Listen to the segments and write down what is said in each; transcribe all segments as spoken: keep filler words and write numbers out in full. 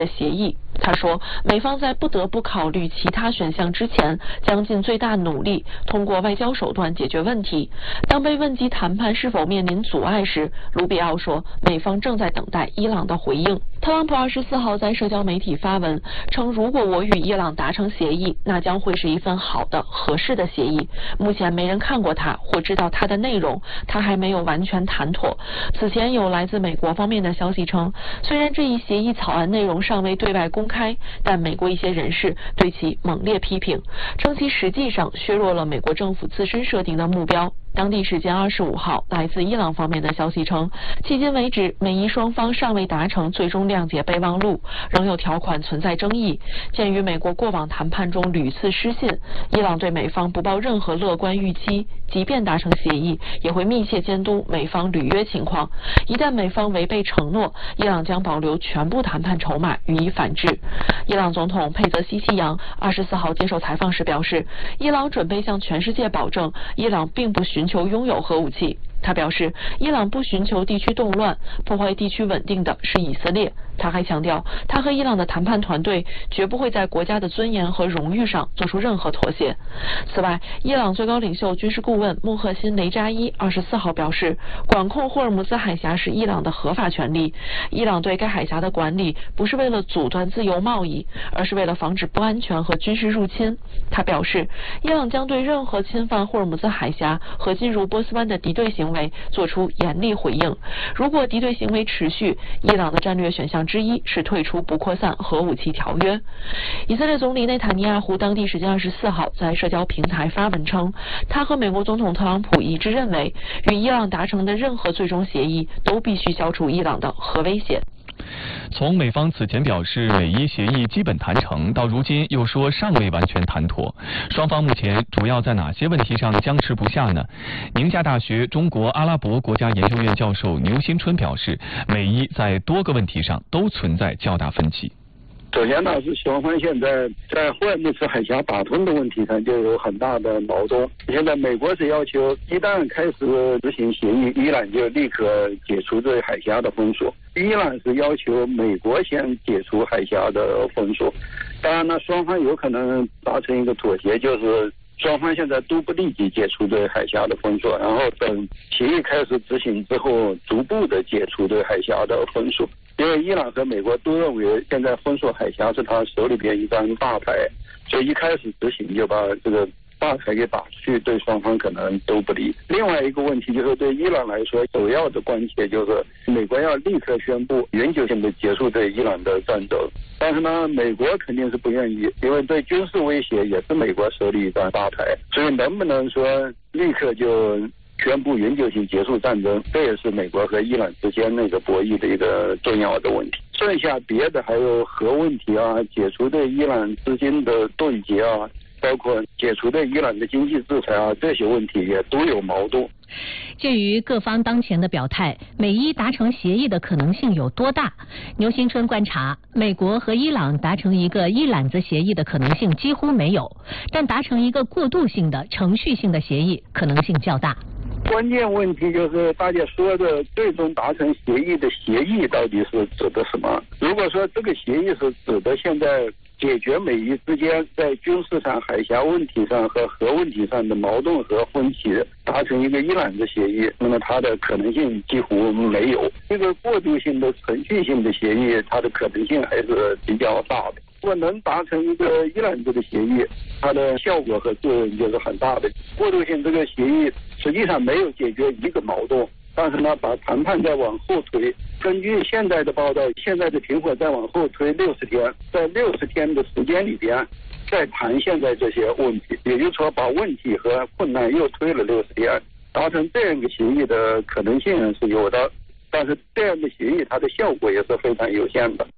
的协议。他说，美方在不得不考虑其他选项之前，将尽最大努力通过外交手段解决问题。当被问及谈判是否面临阻碍时，卢比奥说，美方正在等待伊朗的回应。特朗普二十四号在社交媒体发文称，如果我与伊朗达成协议，那将会是一份好的、合适的协议。目前没人看过它或知道它的内容，它还没有完全谈妥。此前有来自美国方面的消息称，虽然这一协议草案内容尚未对外公开，但美国一些人士对其猛烈批评，称其实际上削弱了美国政府自身设定的目标。当地时间二十五号，来自伊朗方面的消息称，迄今为止，美伊双方尚未达成最终谅解备忘录，仍有条款存在争议。鉴于美国过往谈判中屡次失信，伊朗对美方不抱任何乐观预期，即便达成协议，也会密切监督美方履约情况。一旦美方违背承诺，伊朗将保留全部谈判筹码予以反制。伊朗总统佩泽西希扬二十四号接受采访时表示，伊朗准备向全世界保证，伊朗并不寻求拥有核武器。他表示，伊朗不寻求地区动乱，破坏地区稳定的是以色列。他还强调，他和伊朗的谈判团队绝不会在国家的尊严和荣誉上做出任何妥协。此外，伊朗最高领袖军事顾问穆赫辛雷扎伊二十四号表示，管控霍尔木兹海峡是伊朗的合法权利。伊朗对该海峡的管理不是为了阻断自由贸易，而是为了防止不安全和军事入侵。他表示，伊朗将对任何侵犯霍尔木兹海峡和进入波斯湾的敌对行为做出严厉回应。如果敌对行为持续，伊朗的战略选项之一是退出不扩散核武器条约。以色列总理内塔尼亚胡当地时间二十四号在社交平台发文称，他和美国总统特朗普一致认为，与伊朗达成的任何最终协议都必须消除伊朗的核威胁。 从美方此前表示美伊协议基本谈成，到如今又说尚未完全谈妥，双方目前主要在哪些问题上僵持不下呢？宁夏大学中国阿拉伯国家研究院教授牛新春表示，美伊在多个问题上都存在较大分歧。 首先呢，是双方现在在霍尔木兹海峡打通的问题上就有很大的矛盾。现在美国是要求一旦开始执行协议，伊朗就立刻解除这海峡的封锁。伊朗是要求美国先解除海峡的封锁。当然呢，双方有可能达成一个妥协，就是双方现在都不立即解除对海峡的封锁，然后等协议开始执行之后，逐步的解除对海峡的封锁。因为伊朗和美国都认为现在封锁海峡是他手里边一张大牌，所以一开始执行就把这个大牌给打出去，对双方可能都不利。另外一个问题就是对伊朗来说，首要的关切就是美国要立刻宣布永久性的结束对伊朗的战争。但是呢，美国肯定是不愿意，因为对军事威胁也是美国手里一张大牌，所以能不能说立刻就宣布永久性结束战争，这也是美国和伊朗之间那个博弈的一个重要的问题。剩下别的还有核问题啊，解除对伊朗资金的冻结啊，包括解除对伊朗的经济制裁啊，这些问题也都有矛盾。 鉴于各方当前的表态，美伊达成协议的可能性有多大？牛新春观察，美国和伊朗达成一个一揽子协议的可能性几乎没有，但达成一个过渡性的程序性的协议可能性较大。 关键问题就是大家说的最终达成协议的协议到底是指的什么？如果说这个协议是指的现在解决美伊之间在军事上、海峡问题上和核问题上的矛盾和分歧，达成一个一揽子协议，那么它的可能性几乎没有。这个过渡性的程序性的协议，它的可能性还是比较大的。如果能达成一个一揽子的协议，它的效果和作用就是很大的。过渡性这个协议实际上没有解决一个矛盾，但是呢，把谈判再往后推。根据现在的报道，现在的停火再往后推六十天，在六十天的时间里边，再谈现在这些问题，也就是说把问题和困难又推了六十天，达成这样一个协议的可能性是有的，但是这样的协议它的效果也是非常有限的。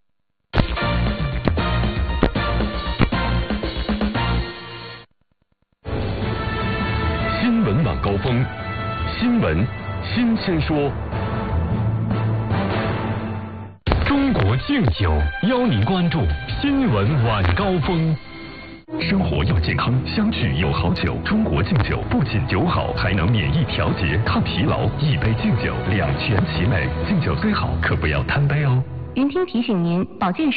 新闻晚高峰，新闻新鲜说。中国敬酒邀您关注新闻晚高峰。生活要健康，相聚有好酒。中国敬酒不仅酒好，还能免疫调节、抗疲劳。一杯敬酒，两全其美。敬酒虽好，可不要贪杯哦。 云听提醒您，保健食